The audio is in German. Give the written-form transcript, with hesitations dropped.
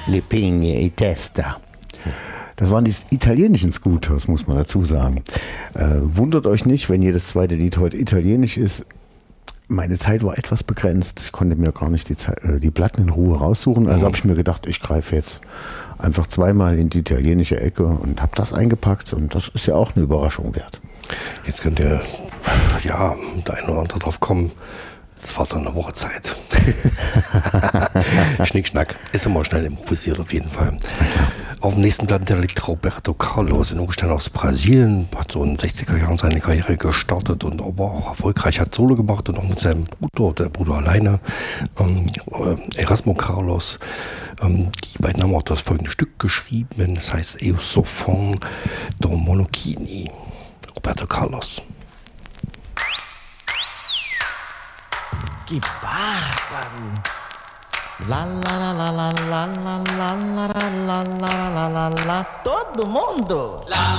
Le Pegne e Testa. Das waren die italienischen Scooters, muss man dazu sagen. Wundert euch nicht, wenn jedes zweite Lied heute italienisch ist. Meine Zeit war etwas begrenzt. Ich konnte mir gar nicht die Platten in Ruhe raussuchen. Also habe ich mir gedacht, ich greife jetzt einfach zweimal in die italienische Ecke und habe das eingepackt. Und das ist ja auch eine Überraschung wert. Jetzt könnt ihr der eine oder andere drauf kommen. Das war dann eine Woche Zeit. Schnickschnack. Ist immer schnell improvisiert auf jeden Fall. Auf dem nächsten Platten der liegt Roberto Carlos, in Umständen aus Brasilien. Hat so in den 60er Jahren seine Karriere gestartet und war auch erfolgreich, hat Solo gemacht und auch mit seinem Bruder, der Bruder alleine, Erasmo Carlos. Die beiden haben auch das folgende Stück geschrieben. Das heißt Eu so fond do Monokini. Roberto Carlos. Que bárbaro! La la la la la la la la la la la la la la. Todo mundo!